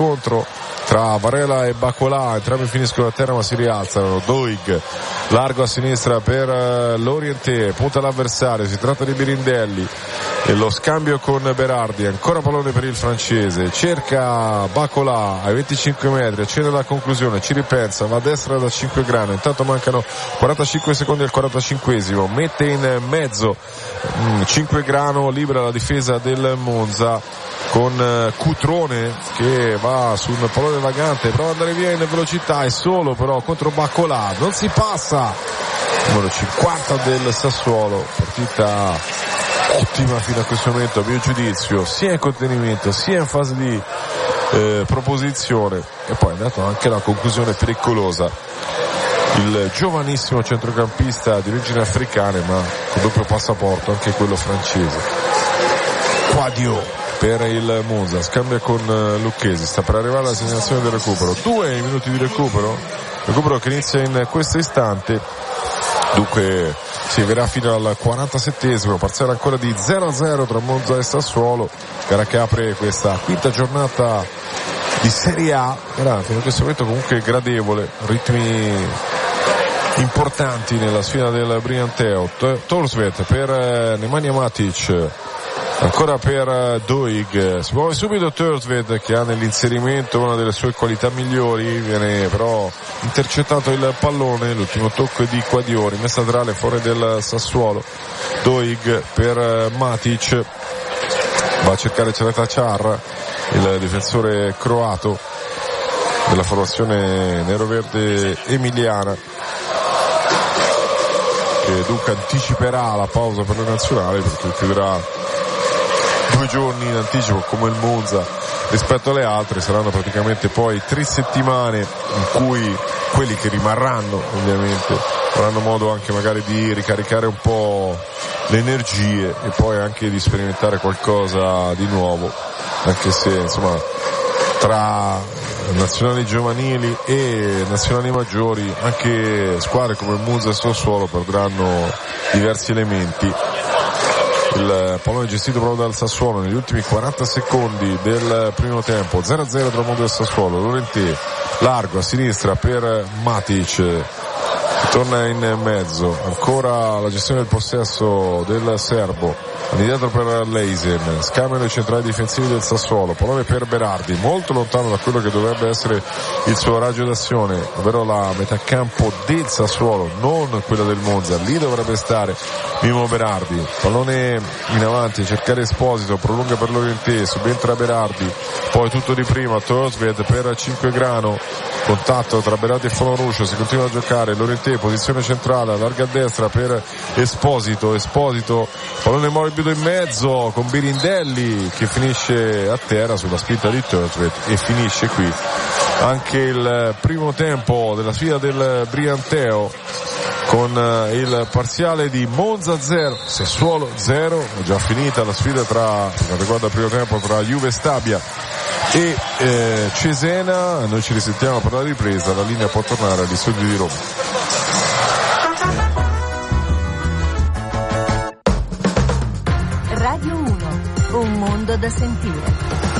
Contro tra Varela e Bacolà, entrambi finiscono a terra ma si rialzano. Doig largo a sinistra per l'Orienté, punta l'avversario, si tratta di Birindelli e lo scambio con Berardi, ancora pallone per il francese, cerca Bacolà ai 25 metri, accende la conclusione, ci ripensa, va a destra da 5 grano, intanto mancano 45 secondi al 45esimo, mette in mezzo 5 grano, libera la difesa del Monza con Cutrone che va su un pallone vagante, prova ad andare via in velocità, è solo però contro Bacolà, non si passa. Numero 50 del Sassuolo, partita ottima fino a questo momento a mio giudizio, sia in contenimento sia in fase di proposizione, e poi è dato anche la conclusione pericolosa. Il giovanissimo centrocampista di origini africane ma con doppio passaporto, anche quello francese, Quadio per il Monza, scambia con Lucchesi, sta per arrivare alla segnalazione del recupero, 2 minuti di recupero che inizia in questo istante, dunque si verrà fino al 47esimo, parziale ancora di 0-0 tra Monza e Sassuolo, gara che apre questa quinta giornata di Serie A, era fino a questo momento comunque gradevole, ritmi importanti nella sfida del Brianteo. Torsvet per Nemanja Matic, ancora per Doig, si muove subito Torsved che ha nell'inserimento una delle sue qualità migliori, viene però intercettato il pallone, l'ultimo tocco di Quadiori, messa laterale fuori del Sassuolo. Doig per Matic, va a cercare Cereta Char, il difensore croato della formazione neroverde emiliana, che dunque anticiperà la pausa per le nazionali perché chiuderà 2 giorni in anticipo come il Monza rispetto alle altre. Saranno praticamente poi 3 settimane in cui quelli che rimarranno ovviamente avranno modo anche magari di ricaricare un po' le energie e poi anche di sperimentare qualcosa di nuovo, anche se insomma tra nazionali giovanili e nazionali maggiori anche squadre come il Monza e Sassuolo perdranno diversi elementi. Il pallone gestito proprio dal Sassuolo negli ultimi 40 secondi del primo tempo, 0-0 tra Monza e Sassuolo. Lorentè largo a sinistra per Matic, torna in mezzo, ancora la gestione del possesso del serbo, indietro per Leisen, scambiano i centrali difensivi del Sassuolo, pallone per Berardi, molto lontano da quello che dovrebbe essere il suo raggio d'azione, ovvero la metà campo del Sassuolo, non quella del Monza, lì dovrebbe stare Mimo Berardi, pallone in avanti, cercare Esposito, prolunga per l'Orientè, subentra Berardi, poi tutto di prima, Torsved per Cinquegrano, contatto tra Berardi e Fonaruscio, si continua a giocare, Lorentè, posizione centrale, allarga a destra per Esposito, pallone morbido in mezzo con Birindelli che finisce a terra sulla spinta di Torsved e finisce qui anche il primo tempo della sfida del Brianteo con il parziale di Monza 0, Sassuolo 0, è già finita la sfida per quanto riguarda il primo tempo tra Juve Stabia e Cesena. Noi ci risentiamo per la ripresa, la linea può tornare agli studi di Roma. Radio 1, un mondo da sentire.